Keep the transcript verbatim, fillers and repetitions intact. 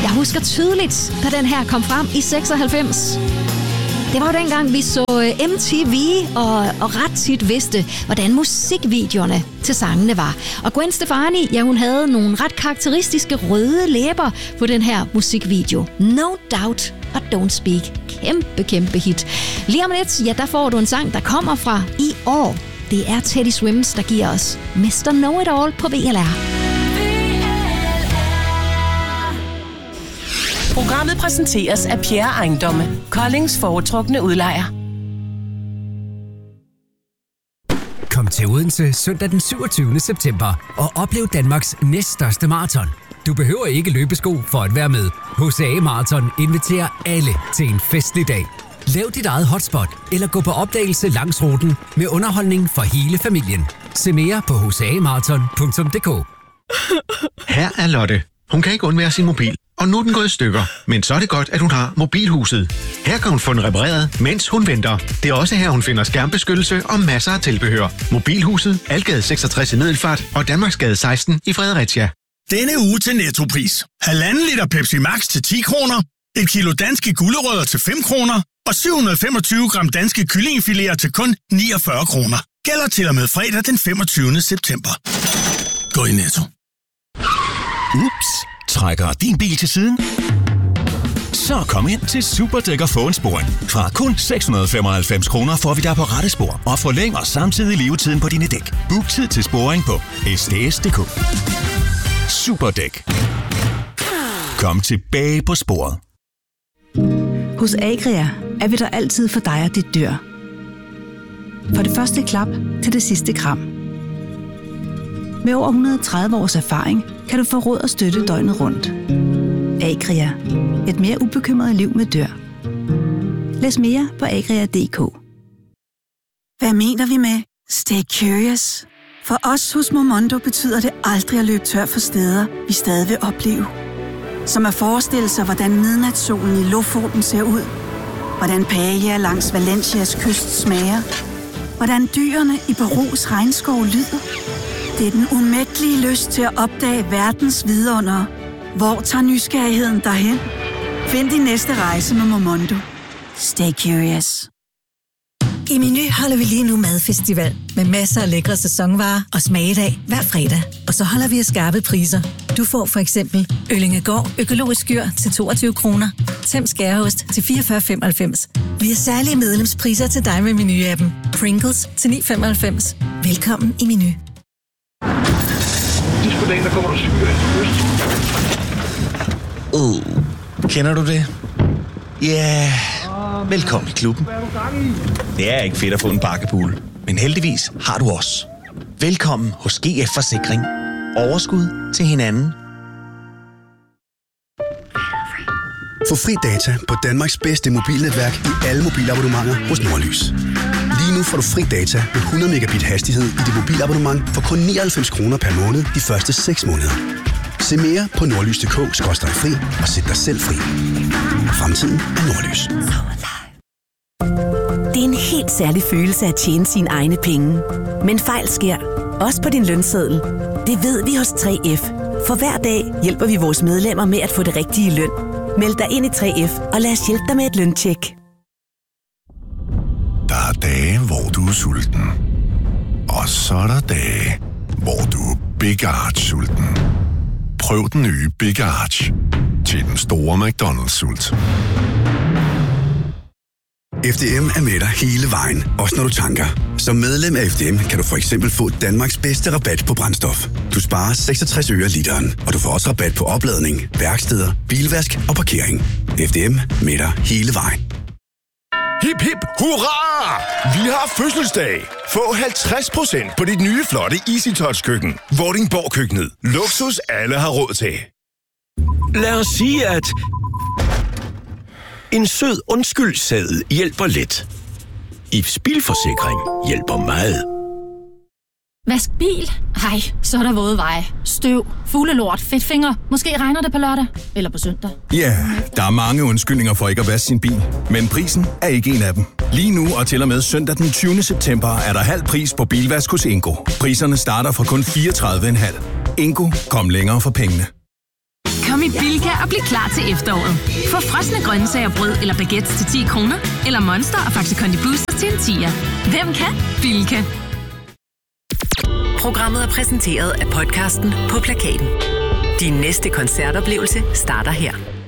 Jeg husker tydeligt, da den her kom frem i seksoghalvfems. Det var jo dengang, vi så M T V og, og ret tit vidste, hvordan musikvideoerne til sangene var. Og Gwen Stefani, ja, hun havde nogle ret karakteristiske røde læber på den her musikvideo. No Doubt og Don't Speak. Kæmpe, kæmpe hit. Lige om lidt, ja, der får du en sang, der kommer fra i år. Det er Teddy Swims, der giver os mister Know It All på V L R. Programmet præsenteres af Pierre Ejendomme, Koldings foretrukne udlejer. Kom til Odense søndag den syvogtyvende september og oplev Danmarks næststørste maraton. Du behøver ikke løbesko for at være med. H C A Marathon inviterer alle til en festlig dag. Lav dit eget hotspot eller gå på opdagelse langs ruten med underholdning for hele familien. Se mere på h c a marathon punktum d k. Her er Lotte. Hun kan ikke undvære sin mobil, og nu er den gået i stykker. Men så er det godt, at hun har Mobilhuset. Her kan hun få den repareret, mens hun venter. Det er også her, hun finder skærmbeskyttelse og masser af tilbehør. Mobilhuset, Algade seksogtres i Middelfart og Danmarksgade seksten i Fredericia. Denne uge til Nettopris. Halvanden liter Pepsi Max til ti kroner, et kilo danske gulerødder til fem kroner og syv hundrede femogtyve gram danske kyllingefiléer til kun niogfyrre kroner. Gælder til og med fredag den femogtyvende september. Gå i Netto. Ups, trækker din bil til siden? Så kom ind til Superdæk og få en sporing. Fra kun seks hundrede femoghalvfems kroner får vi dig på rette spor og forlænger samtidig levetiden på dine dæk. Book tid til sporing på s d s punktum d k. Superdæk. Kom tilbage på sporet. Hos Agria er vi der altid for dig og dit dyr. For det første klap til det sidste kram. Med over et hundrede og tredive års erfaring kan du få råd og støtte døgnet rundt. Agria. Et mere ubekymret liv med dyr. Læs mere på agria punktum d k. Hvad mener vi med stay curious? For os hos Momondo betyder det aldrig at løbe tør for steder, vi stadig vil opleve. Som at forestille sig, hvordan midnatssolen i Lofoten ser ud. Hvordan paella langs Valencias kyst smager. Hvordan dyrene i Perus regnskov lyder. Det er den umættelige lyst til at opdage verdens vidundere. Hvor tager nysgerrigheden derhen? Find din næste rejse med Momondo. Stay curious. I Meny holder vi lige nu madfestival med masser af lækre sæsonvarer og smagedag hver fredag. Og så holder vi af skarpe priser. Du får for eksempel Øllingegård økologisk skyr til toogtyve kroner, Tem skæreost til fireogfyrre femoghalvfems. Vi har særlige medlemspriser til dig med Meny-appen. Pringles til ni femoghalvfems. Velkommen i Meny. Disco-dagen, der kommer du cykler. Uh, kender du det? Ja, yeah. Velkommen i klubben. Det er ikke fedt at få en bakkepool, men heldigvis har du os. Velkommen hos G F Forsikring. Overskud til hinanden. Få fri data på Danmarks bedste mobilnetværk i alle mobilabonnementer hos Nordlys. Lige nu får du fri data med hundrede megabit hastighed i dit mobilabonnement for kun nioghalvfems kroner per måned de første seks måneder. Se mere på nordlys punktum d k skråstreg fri og sæt dig selv fri. Fremtiden er Nordlys. Det er en helt særlig følelse at tjene sine egne penge. Men fejl sker, også på din lønseddel. Det ved vi hos tre F. For hver dag hjælper vi vores medlemmer med at få det rigtige løn. Meld dig ind i tre F og lad os hjælpe dig med et løntjek. Der er dage, hvor du er sulten. Og så er der dage, hvor du er Big Arch-sulten. Prøv den nye Big Arch til den store McDonald's-sult. F D M er med dig hele vejen, også når du tanker. Som medlem af F D M kan du for eksempel få Danmarks bedste rabat på brændstof. Du sparer seksogtres øre literen, og du får også rabat på opladning, værksteder, bilvask og parkering. F D M med dig hele vejen. Hip hip hurra! Vi har fødselsdag! Få halvtreds procent på dit nye flotte EasyTouch køkken. Vordingborg køkkenet. Luksus alle har råd til. Lad os sige, at en sød undskyldseddel hjælper lidt. I Ifs bilforsikring hjælper meget. Vask bil? Ej, så er der våde veje. Støv, fuglelort, fedtfinger. Måske regner det på lørdag. Eller på søndag. Ja, yeah, der er mange undskyldninger for ikke at vaske sin bil. Men prisen er ikke en af dem. Lige nu og til og med søndag den tyvende september er der halv pris på bilvask hos Ingo. Priserne starter fra kun fireogtredive komma fem. Ingo, kom længere for pengene. Kom i Bilka og bliv klar til efteråret. Få frosne grøntsager, brød eller baguettes til ti kroner, eller Monster og Faxi Kondi Booster til en tier. Hvem kan? Bilka. Programmet er præsenteret af podcasten På Plakaten. Din næste koncertoplevelse starter her.